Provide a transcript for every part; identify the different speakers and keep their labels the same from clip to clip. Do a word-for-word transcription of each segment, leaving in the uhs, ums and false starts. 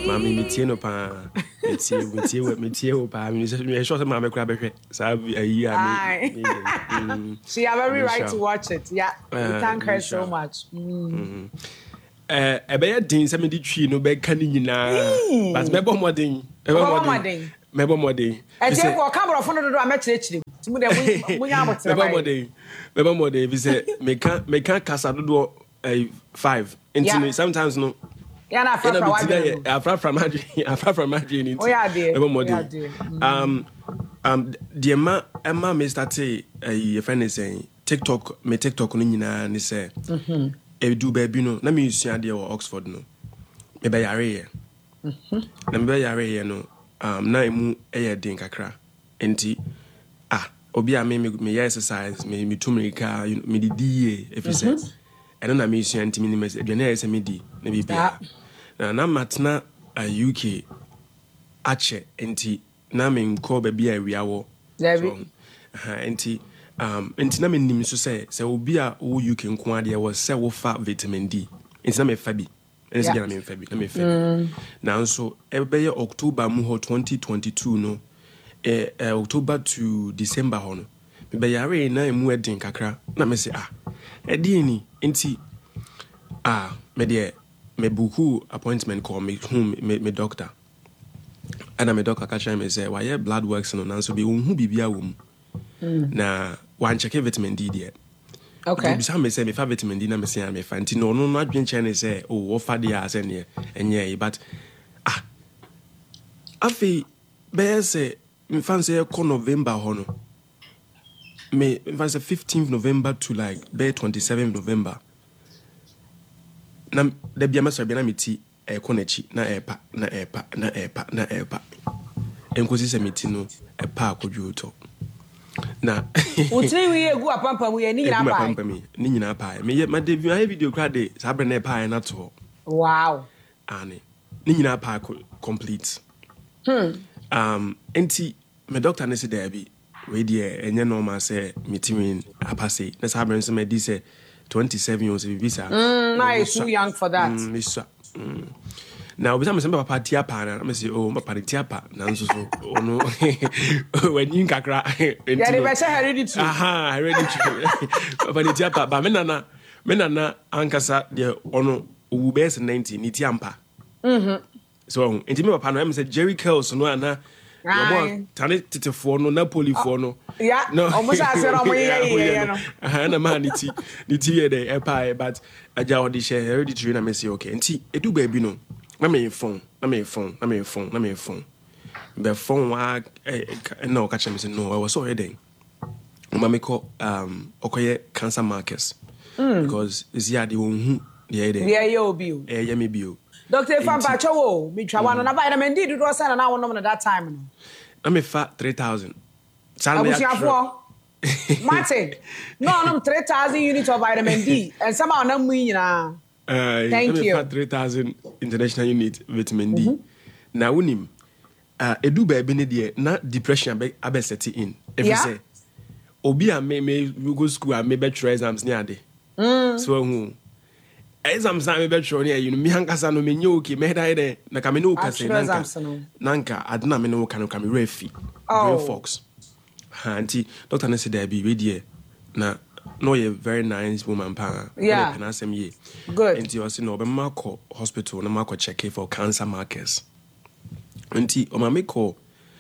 Speaker 1: Mami metie no pa. Metie metie metie o pa. Me me sure say mama kura behwe. Sa ayi
Speaker 2: ami. She have every right to watch it. Yeah. We thank her so much. Mm.
Speaker 1: Eh ebe din say me di twi no be ka ni nyina. But me bo modern.
Speaker 2: Me bo modern.
Speaker 1: Me bo modern.
Speaker 2: E say for camera phone do do am chire Ti mu de munya abotre.
Speaker 1: Me bo modern. Me bo modern. Bi say me kan me kan kasa do five. Into sometimes no.
Speaker 2: Yeah, na afra from Madrid.
Speaker 1: Afra from Madrid. Afra from Madrid.
Speaker 2: Oh yeah, dear.
Speaker 1: Um, um, the ma, Emma, me started a friend is saying TikTok. Me TikTok no nyina ni say. Mhm. E do baby no. Na me use ade wo Oxford no. Me be yare ye. Mhm. Na me be yare ye no. Um, na emu eye den kakra. Enti ah, obi a me me exercise, me me tumerika, me di die if you say. And then I miss you and Timmy Mess, the nurse and me, maybe. Now, I'm matna a U K Ache, and T. Namin call baby a real. And T. Um, and Tinamin Nim to say, so be a who you can quadia was several fat vitamin D. It's not a fabi. And it's a gamin fabi. Let me fabi. Now, so every October Muho twenty twenty-two, no, eh, October to December, hono. Maybe I read nine wedding kakra. Na me say, ah. Edini inti ah me de me buku appointment call me home me, me doctor and me doctor catch me say why blood works no nanso be unhu bibia wo mu na wan check vitamin D there.
Speaker 2: Okay.
Speaker 1: Bi me say me fa vitamin D na me say me fa nti no no no adwen chen say oh wo fa dia say ne enye but ah afi be say me fan say ko November ho no me it was the fifteenth November to like the twenty-seventh November. Na the bia maso bia na meti e konechi na epa na epa na epa na epa. Enkosi se meti no epa akodwo to. Na
Speaker 2: utri wi egu apampa mu ye ni nyina pa.
Speaker 1: Apampa mi ni nyina pa. Me ye ma de video crowd dey sabre na epa na to.
Speaker 2: Wow.
Speaker 1: Ani ni nyina pa complete.
Speaker 2: Hmm.
Speaker 1: Um enti me doctor ne se there bi we dey enye normal say meeting apase na sabre so me di say twenty-seven years of visa.
Speaker 2: Mm, now you're too young for that.
Speaker 1: Mm, mm. Now, because I'm saying papa tiapa, I'm say oh papa tiapa. Now so so oh no when you kakra.
Speaker 2: Yeah, the better heredity.
Speaker 1: Aha, heredity. Papa tiapa, but me nana me nana ankasa de ono owu best ninety ni tiampa.
Speaker 2: Mhm.
Speaker 1: So enti me papa no am say Jerry Kells no ana. No tane titefo no Napoli fo no.
Speaker 2: Yeah. No. Almost as say omo ye ye no.
Speaker 1: Aha na man niti niti ye dey epa but aja odi share hereditary na me say okay. Nti edu ba bi no. Na me phone, na me phone, na me phone, na me phone. The phone wa no catch me say no I was so heading. Mama me call um okoye cancer markers. Mm. Because is ya the one yeah there.
Speaker 2: Yeah you bio.
Speaker 1: Eh ya me bio.
Speaker 2: Doctor Fampa Chowo, me try one na vitamin D do say na na one that time no.
Speaker 1: Na me fa three thousand.
Speaker 2: Abusiafo. Martin. No, no three thousand units of vitamin D and somehow na mu nyina.
Speaker 1: Uh,
Speaker 2: Thank you.
Speaker 1: Fa three thousand international unit vitamin D. Mm-hmm. Na unim uh edu ba bi ne de na depression be abeseti in. If you say obi a me me go school a me be try exams ni ade.
Speaker 2: Mm.
Speaker 1: So hu exams na me be try ni you know me hankasa no me nye okay me da ide na ka me no ka say nanka nanka adna me no ka no ka me refi
Speaker 2: oh.
Speaker 1: Fox anti doctor ne say there be we there na no you very nice woman pa
Speaker 2: yeah
Speaker 1: can ask me
Speaker 2: good
Speaker 1: anti you say no be mark hospital na mark check for cancer markers anti o ma me call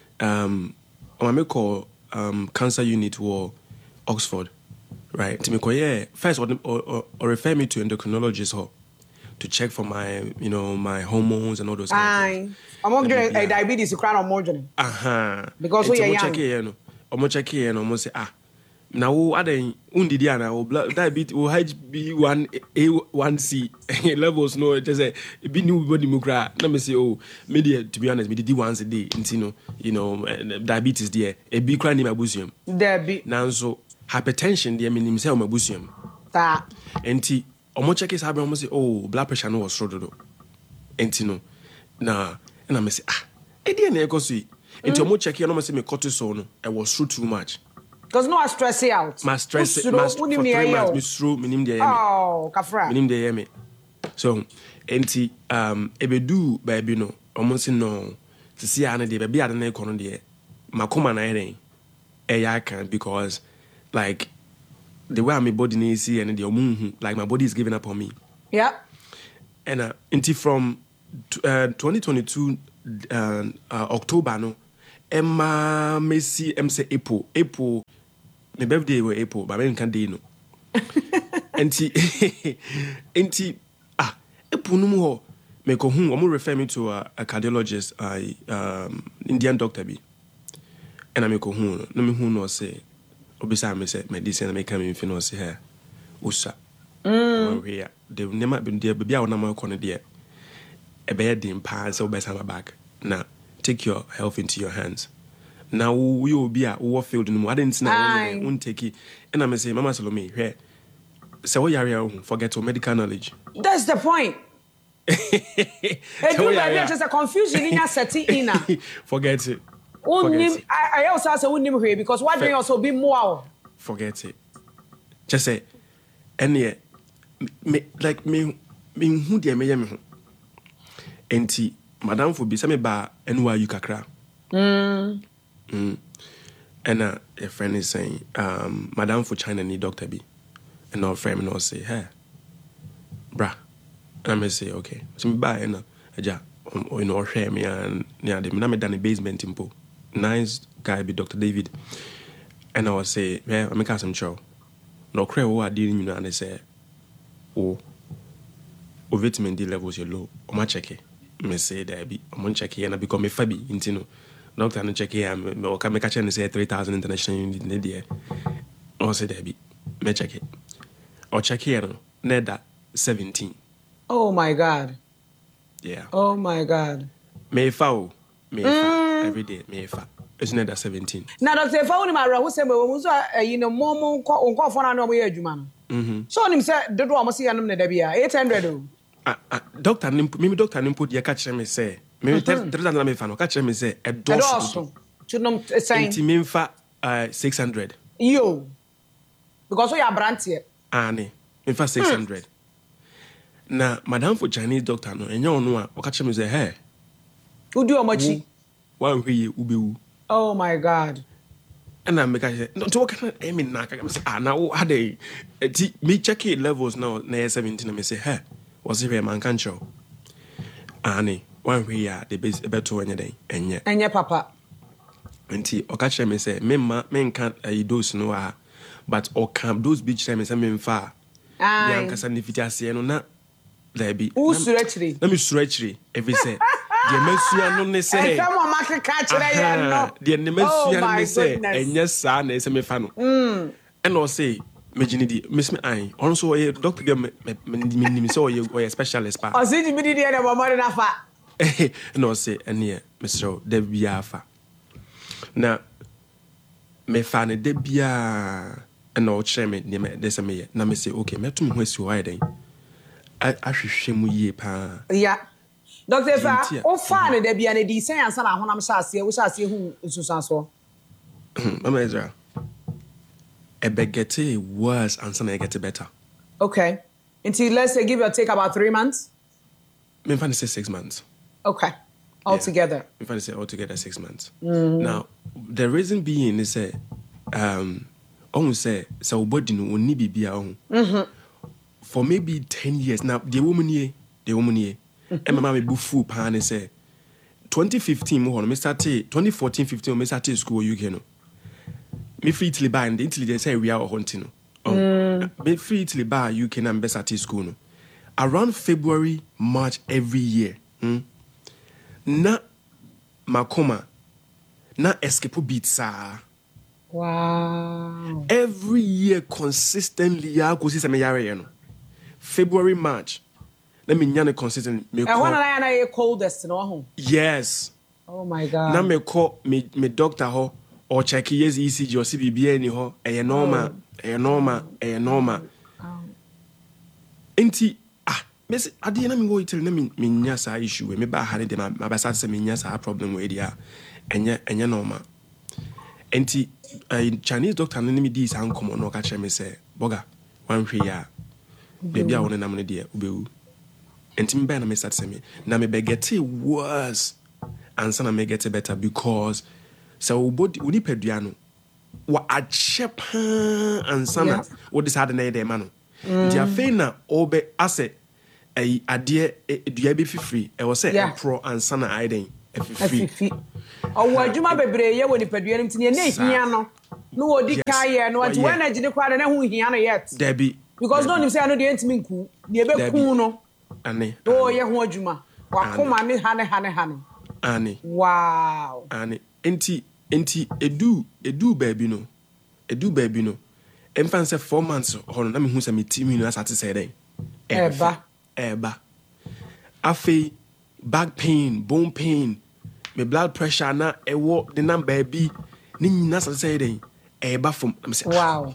Speaker 1: um o ma me call um cancer unit war Oxford. Right, to me, yeah. First, or, or, or refer me to endocrinologist or to check for my, you know, my hormones and all those.
Speaker 2: Aye, I'm not getting a diabetes. You cry on more journey.
Speaker 1: Aha,
Speaker 2: because we are young.
Speaker 1: Check here, no. I'm check here, no. I'm say ah. Now, who are they? Undi diana or blood diabetes or H B one A one C levels. No, just a be new body mukra. Let me say, oh, media. To be honest, me did once a day. You know, you know, diabetes there. A big crying in my bosom.
Speaker 2: There be
Speaker 1: now so. Hypertension the mean himself mabusium
Speaker 2: ta
Speaker 1: enti omo check is happen omo say oh blood pressure no was rododo enti no na na me say ah e dey na e go so enti omo check no say me cortisol no it was through too much
Speaker 2: because no stress out
Speaker 1: my stress my for three months me through minim dey
Speaker 2: oh kafra
Speaker 1: minim dey me so enti um ebedu baby no almost no to see an idea be at an economy my common anything I can because like the way my body needs see and the moon like my body is giving up on me.
Speaker 2: Yeah.
Speaker 1: And uh until from uh, twenty twenty-two uh, uh, October no Emma Messi M say April April my birthday was April but I can't do no. Enti enti ah April no more me ko hu omo refer me to a, a cardiologist I um Indian doctor bi. And I me ko hu no me hu no say obisa me say medicine me come in fi no say here usa mm we ya de nema be de bia wona ma ko ne de e be din pa say obisa my back now take your health into your hands now we will be a wo field no I didn't know won take it and I me say mama Salome here say what you forget your medical knowledge.
Speaker 2: That's the point.
Speaker 1: So
Speaker 2: there's a confusion in your setting in.
Speaker 1: Forget it.
Speaker 2: Forget I, I also say we name here because why don't you also be more?
Speaker 1: Forget it. Just say any me like me me who dey me me. Enti madam for be say me ba enwa you kakra. Mm. Mm. And uh, a friend is saying um madam for China need doctor be. And our friend will say, hey, bruh. And I may say, okay. So me buy and aja, you know, share me and yeah, they me done a basement impo. Nice guy be Doctor David. And I will say, yeah, I make some show. No cray who are dealing, you know, and they say, oh, oh, vitamin D levels are low. I'm gonna check it. Me say that be, I'm gonna check it and I become a fabi, you know. Doctor and check it, I'm gonna catch and say three thousand international unit in the day. I say that be, me check it. Or check here, Neda seventeen.
Speaker 2: Oh my God.
Speaker 1: Yeah.
Speaker 2: Oh my God.
Speaker 1: May foul, may mm. every day, may fa. It's Neda seventeen.
Speaker 2: Now, Doctor Found my who said, you know, more on call for an way, man. So, him said, the door must see an Nedabia, eight hundred.
Speaker 1: Doctor, maybe Doctor Nimput, you catch me say, maybe tell the me fan, catch me say, a door. To them saying, Timimfa, six hundred.
Speaker 2: You. Because we are brand here.
Speaker 1: Annie, in fact, six hundred. Now, Madame for Chinese doctor, no, and you know, what catch me say, hey,
Speaker 2: who do a much?
Speaker 1: Why we ubu?
Speaker 2: Oh my God.
Speaker 1: And I make I say, no, to what can I mean? Ah, now, how they me check it levels now, near seventeen, and me say, hey, what's it, man, can't show? Annie, one we are the best better any day, and yeah,
Speaker 2: and yeah, Papa.
Speaker 1: And see, or catch me say, me, man, can't a dose no, ah. But or camp those beach time is a far. Ah, young Casanifita no na there be.
Speaker 2: Who stretchery?
Speaker 1: Let me stretchery every say. The Messia no say.
Speaker 2: Someone market catch no.
Speaker 1: The Messia say, and yes, son is a mefano. Mm. And I'll say, Majinidi, Miss Me I also a doctor, me so you or a specialist.
Speaker 2: I see the middle of a modern affair.
Speaker 1: And I'll say, and yeah, Mister there be afa. Now, me fan de bia. And I'll share me near this a me. Now me say, okay, me to me who I then. I I should shame ye pa.
Speaker 2: Yeah. Doctor Fa, oh fine, there be any decent and son of I'm sassy, we shall see who is Susan so.
Speaker 1: Mama Ezra. A begete worse and son I get better.
Speaker 2: Okay. Until let's say give or take about three months.
Speaker 1: Me find say six months.
Speaker 2: Okay. Altogether.
Speaker 1: Me find say altogether six months. Mm-hmm. Now the reason being is say um on say so body no oni bibia on mhm for maybe ten years now the woman here the woman here e mama me bufu pa ne say twenty fifteen mo me start twenty fourteen fifteen me start school U K no me free Italy ba and Italy they say we are hunting no oh me free Italy ba U K na me start school no around February March every year hmm? na makoma na escape beat sa.
Speaker 2: Wow.
Speaker 1: Every year consistently ya go see some yare no. February March. Let me nyane consistent me
Speaker 2: call. I want to na coldest no ho.
Speaker 1: Yes.
Speaker 2: Oh my God.
Speaker 1: Na me call me me doctor ho or check yes E C G or C B B any ho e normal e normal e normal. Enti ah me say ade na me go Italy na me nya sa issue we me ba ha de ma ba sa say me nya sa problem we dia enye enye normal. Enti a Chinese doctor no me di san komo no ka kire me say boga wan hwe ya baby a won na me de ubewu enti me ba na me start say me na me be get worse and son may get better because so body uni peduano wa a chep and son what is hard in man. Dia fena obe ase a adie dua be free e was say pro and son aiden e free.
Speaker 2: O wadwuma bebre ye woni peduano ntine na hia no no odi kaye no anti when agine kwa na hu hia no yet.
Speaker 1: Debi
Speaker 2: because no nim say no de ntimi nku ne be ku no.
Speaker 1: Ane.
Speaker 2: Oh ye ho adwuma. Wakoma ne hane hane hane.
Speaker 1: Ane.
Speaker 2: Wow.
Speaker 1: Ane. Enti enti edu edu baby no. Edu baby no. Emfa say four months hono na me hu say me team no asate say den.
Speaker 2: Eba.
Speaker 1: Eba. Afi back pain, bone pain, me blood pressure na ewo the number baby ni nyina asate say den. Eba from am say
Speaker 2: wow.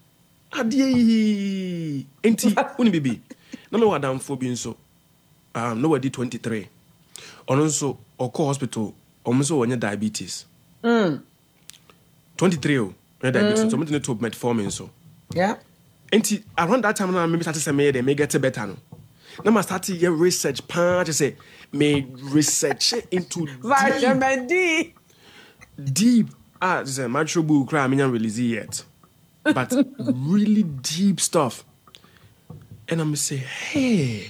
Speaker 1: Adie. Enti uni bibi. Na me wadam fo bi nso. Um, nobody twenty-three. Also, or call hospital, almost when you diabetes.
Speaker 2: Mm.
Speaker 1: twenty-three, oh, diabetes. Mm. So, I'm going to metformin. So,
Speaker 2: yeah.
Speaker 1: And around that time, I maybe started to say, they may get better. No, now I started your research. Pan, just say, may research into
Speaker 2: vitamin D.
Speaker 1: Deep. Ah, this is a mature book. I mean, release it yet, but really deep stuff. And I'm say, hey.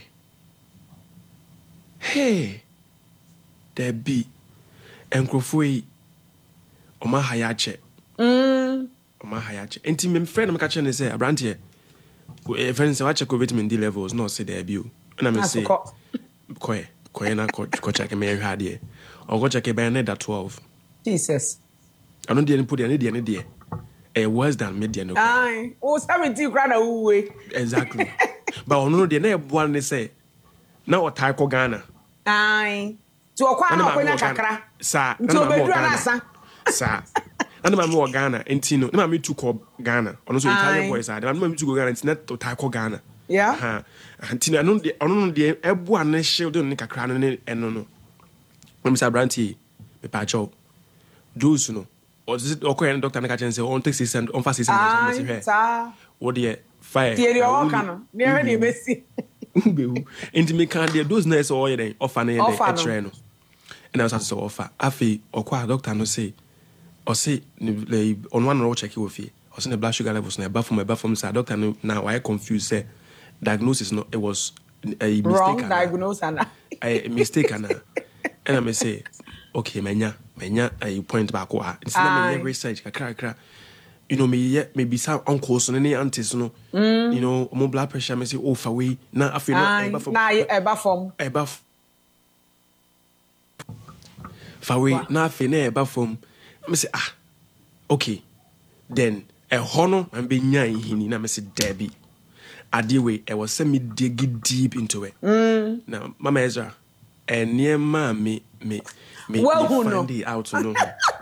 Speaker 1: Hey, there be enkrofoi oma hayache.
Speaker 2: Mm.
Speaker 1: Oma hayache. Enti me friend am catch say abrantie. E friend say wa check vitamin D levels no say there be o. Na me say koye koye na ko check me hwa de. O go check e be na that twelve.
Speaker 2: Jesus.
Speaker 1: I don't dey put there dey dey. Eh worse than me dey no.
Speaker 2: Ai, o seventy kra na wuwe.
Speaker 1: Exactly. But ono dey na e boa ne say na o tai ko Ghana.
Speaker 2: Ai. Tu okwa na okwenya kakra.
Speaker 1: Sa.
Speaker 2: Tu obedu na asa.
Speaker 1: Sa. Na ma me wo Ghana enti no. Na ma me tu ko Ghana. Ono so Italian boys are. Na ma me tu ko Ghana enti na to tai ko Ghana.
Speaker 2: Yeah.
Speaker 1: Ha. Enti na no de ono no de ebo an shield no kakra no ne eno no. Na me sa branti me pa cho. Dose no. O se okoye doctor na ka chen say on take six and on fast six and me say.
Speaker 2: Sa.
Speaker 1: Wo de fire.
Speaker 2: Tieri o kana. Ne re de besi.
Speaker 1: Enti me kan de those nurse o ye den offer na ye den x-ray no. And I was to offer. Afi okwa doctor no say or say on one row check you with or say the blood sugar levels na above from above from say doctor no now why confused say diagnosis no it was a mistake.
Speaker 2: Wrong diagnosis and
Speaker 1: a mistake and and I may say okay menya menya a point back wa. It's not me research kakra kakra. You know, me maybe some uncles and any aunties, no, mm. you know, more blood pressure. Me say, oh, for we now I feel not ever from
Speaker 2: now ever from
Speaker 1: ever for we now I feel not ever from. Me say ah, okay, then a honor and be nyai hini. Na me say Debbie, I deal way I was send me dig deep into it.
Speaker 2: Mm.
Speaker 1: Now, Mama Ezra, and near ma me me me,
Speaker 2: well,
Speaker 1: me find no? it out to know.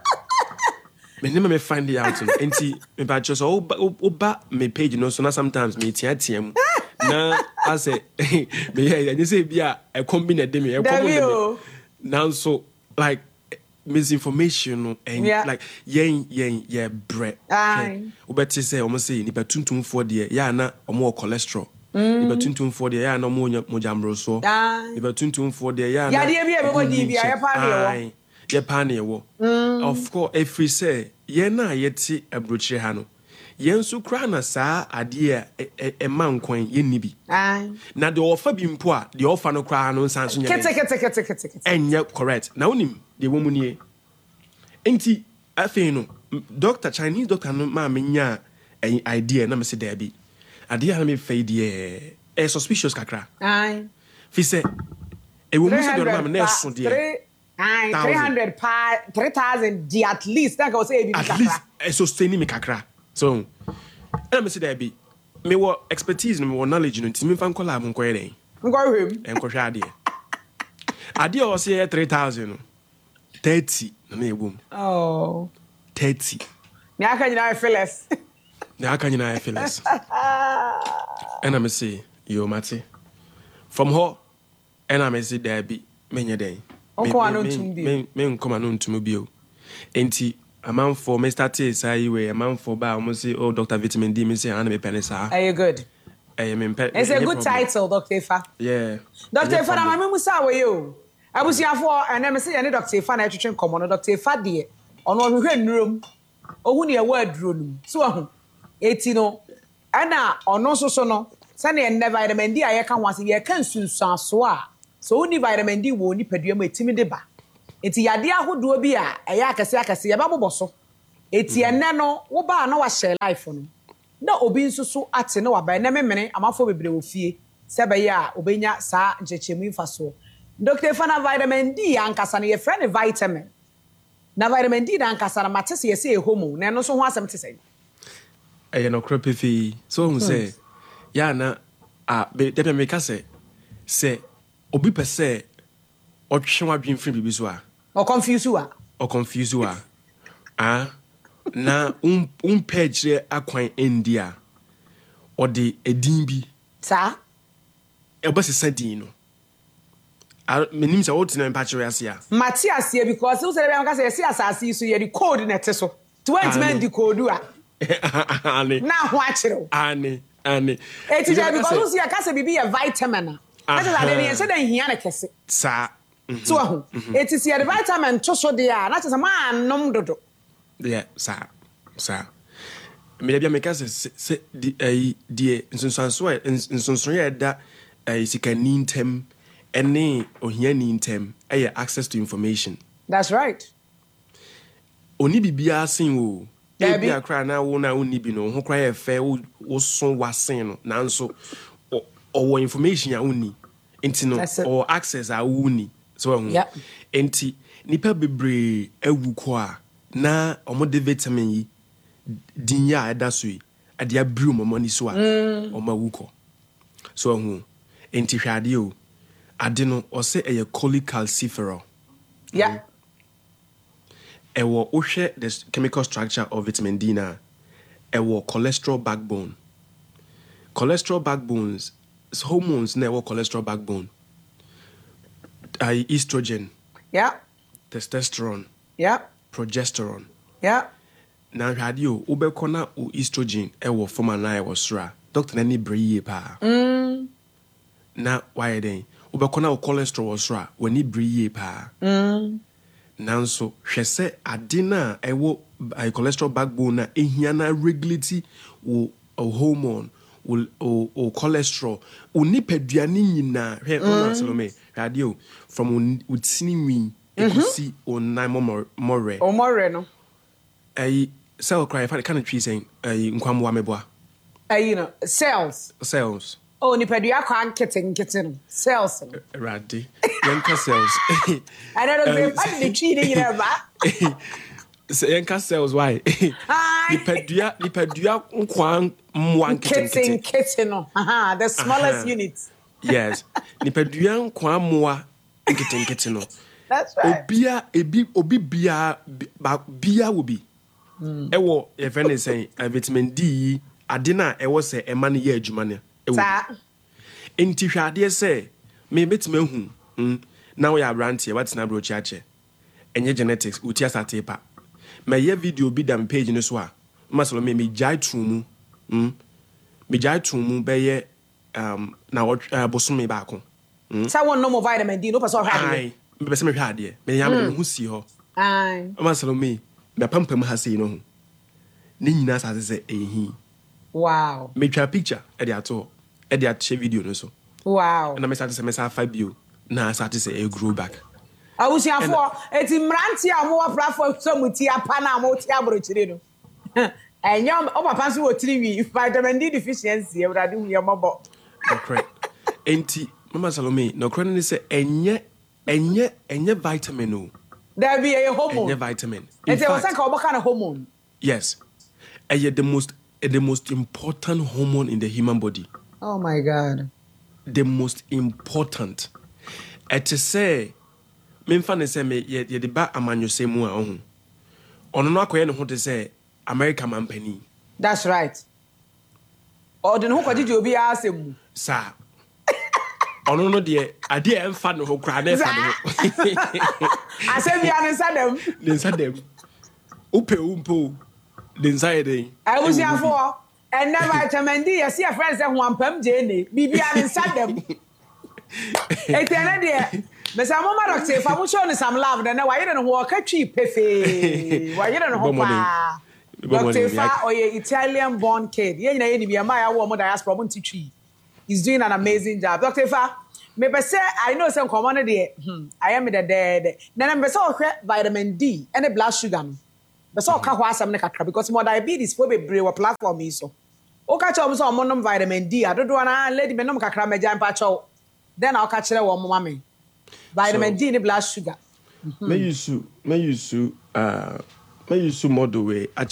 Speaker 1: Me never me find it out. Enti me ba just oh ba me page no so na sometimes me tia tia mu. Na I say me yeah you say bia e combine dem e combine. Now so like misinformation and yeah. like yen yen yeah bread.
Speaker 2: Aye.
Speaker 1: Obeti say omo say ni ba tuntum for de ya na omo cholesterol. Ni ba tuntum for de ya na omo mojamro so. Ni ba tuntum for de ya na.
Speaker 2: Ya de bia be go di bia ya pa de wo.
Speaker 1: Ye pane wo. Of course, if we say ye na yeti abrochire ha no. Ye nso kra na saa ade a e man kwan ye nibi.
Speaker 2: Ai.
Speaker 1: Na de ofa bi mpo a de ofa no kra no nsan so nya.
Speaker 2: Kete kete kete kete kete.
Speaker 1: Enya correct. Na wonim de wo mu nie. Enti afi no doctor Chinese doctor no ma menya an idea na me se there bi. Ade a me fa idea e suspicious kakra.
Speaker 2: Ai.
Speaker 1: Fi say e wo mu se do ma me na so de.
Speaker 2: Aye, three hundred pa three thousand d at least. That go say
Speaker 1: at least I sustain me kakra. So, and me say there be me what expertise, me what knowledge, no. Ti me fan call am nko eden.
Speaker 2: Nko him.
Speaker 1: Enko hwa ade. Ade o say three thousand. thirty na me ebom.
Speaker 2: Oh.
Speaker 1: thirty.
Speaker 2: Me aka nyina feel less.
Speaker 1: Me aka nyina feel less. And I me say, yo mate. From her, and I me say there be me nya den.
Speaker 2: Onko anu ntum
Speaker 1: me me nko anu ntum bio. Enti a man for me started say we a man for ba almost say oh Doctor Vitamin D me say ana me pene sa.
Speaker 2: Are you good?
Speaker 1: Eh me pe.
Speaker 2: It's a good title, Doctor Ifa.
Speaker 1: Yeah.
Speaker 2: Doctor Ifa na me musa we you. abusiafo ene me se ye ne Doctor Efa na etwetwe nkomo no Doctor Efa de ono hwehwe nnurom ohu ne ye wa aduro num so ahu eti no ana ono so so no se ne ne vitamin D aye ka ho ase ye kan sunsuaso a so uni vitamin D wo ni padua ma etimi de ba eti yade ahodo bi a eye akase akase ye ba boboso eti ene no wo ba na wa share life no na obi nsusu ate na wa ba na memene amafo bebre wo fie se be ya obenya sa nchechemu infaso Doctor Efa na vitamin D ankasa na ye friend vitamin na vitamin D na ankasa na matese ye se homo na no so ho asem tese
Speaker 1: eye no kropefi so hu say ya na a de me ka say say obi pese o twenwa dwen free bibi so a
Speaker 2: o confuse wa
Speaker 1: o confuse wa ah na um um page akwan India o de edin bi
Speaker 2: sa
Speaker 1: e ba se sadin no a menim say what na patch we ase a
Speaker 2: Matthias here because you say be am say say asase so ye the code net so twenty men the code a
Speaker 1: ani
Speaker 2: na ho a kire
Speaker 1: ani ani
Speaker 2: e ti because you say ka say bibi ye vitamin a that is dey say dey hia na kese
Speaker 1: sa
Speaker 2: so ahu e ti say the vitamin to so dey a na say ma anom dodo
Speaker 1: yeah sa sa me bia me ka say say di eh die nsonsanso nsonson ye da eh sikani ntem ene ohia ni ntem eh access to information.
Speaker 2: That's right.
Speaker 1: Oni bibia sin wo e bia kra na wo na oni bi no ho kra ye fe wo so wasen no nanso o information ya oni enti no or access a woni so ho enti nipa bebre awu ko a na omo de vitamin yi din ya eda so yi ade abru mo mani so a omo awu ko so ho enti hwade o ade no o se eye cholecalciferol
Speaker 2: yeah
Speaker 1: ewo ohwe the chemical structure of vitamin D na ewo cholesterol backbone cholesterol backbones is hormones na ewo cholesterol backbone uh, estrogen
Speaker 2: yeah
Speaker 1: testosterone
Speaker 2: yeah
Speaker 1: progesterone
Speaker 2: yeah
Speaker 1: na hwade o obekọ na o estrogen ewo form na ewo sora doctor na ni briye pa
Speaker 2: mm
Speaker 1: na why then obekọ na o cholesterol sora wani briye pa
Speaker 2: mm
Speaker 1: nanso hwese ade na ewo cholesterol backbone na ehia na regulate wo hormone wo o cholesterol onipaduane nyina hwe ona selome radio from utini ekusi onai more
Speaker 2: o more no
Speaker 1: ai cell cry fa kan twi sen ai nkwamwa meboa
Speaker 2: ai you know cells
Speaker 1: cells
Speaker 2: oh nipadua kwa nkete nkete no cells no
Speaker 1: radi yanka cells
Speaker 2: I don't know if I'm the cheating you know ba
Speaker 1: yanka cells why nipadua nipadua nkwa mwa nkete
Speaker 2: nkete nkete no aha the smallest unit
Speaker 1: yes nipadua nkwa mwa nkete nkete no
Speaker 2: that's right
Speaker 1: obia ebi obi bia bia wo bi ewo e friend say vitamin D ade na ewo se ema ne ye adwuma ne
Speaker 2: sa
Speaker 1: enti hwade se me betima hu na wo ya brantie what na brochi ache enye genetics uti asate pa me ye video bi dam page ne so a masolo me me jai trumu mm me jai trumu be ye um na wo bosome ba ko
Speaker 2: sa won no more vitamin D no person hwade
Speaker 1: me be se me hwade me ya me hu si ho
Speaker 2: ai
Speaker 1: masolo me me pampam ha sei no ho ne nyina sa se ehi
Speaker 2: wow
Speaker 1: me twa picture e dey ato e dey at video no so
Speaker 2: wow
Speaker 1: na me sa se me sa five bio na sa se e grow back
Speaker 2: awusiafo eti mranti a mo wa platform so muti apa na mo ti abrochire no enyo o papa so wo tiri wi vitamin D deficiency e wrade hu ye mobo
Speaker 1: correct enti mama Salome no correct ni say enye enye enye vitamin no
Speaker 2: there be a hormone
Speaker 1: enye vitamin
Speaker 2: eti o say ka oboka na hormone
Speaker 1: yes eye the most the most important hormone in the human body.
Speaker 2: Oh my god.
Speaker 1: The most important. Et say me mfa ne say me ye de ba amanyose mu a ohun. Ono no akoye ne ho te say American company.
Speaker 2: That's right. O de no kwaji je obi asem.
Speaker 1: Sa. Ono no de ade e mfa ne ho kra na fa ne ho.
Speaker 2: Asem ya ne sadem.
Speaker 1: Ne sadem. Upe umpo. The inside thing.
Speaker 2: I was here for and never vitamin D. I see a friend say one pam jene. Bibi an inside them. It's another Me say mama doctor if I'm showing some love then why you don't walk a tree pefe. Why you don't know pa. Doctor Fa or Italian born kid. Yeah, you know any be a my woman diaspora want to tree. He's doing an amazing job. Doctor Fa, me say I know some common there. Hmm. I am the dead. Then I'm so vitamin D and a blood sugar. But so ka hwa asam ne kakra because more diabetes for be brave platform yi so. O ka che o so mo nom vitamin D adodo na lady me nom kakra meja mpa cho. Then I catch them one mama. Vitamin D and blood sugar.
Speaker 1: Me use me use uh me use model way.